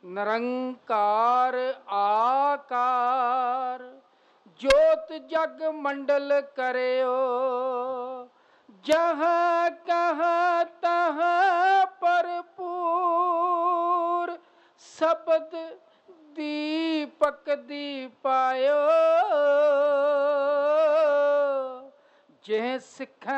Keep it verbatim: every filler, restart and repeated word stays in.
निरंकार आकार, ज्योत जग मंडल करयो, जहाँ कहाँ तहाँ भरपूर, शब्द दीपक दीपायो, जेह सिख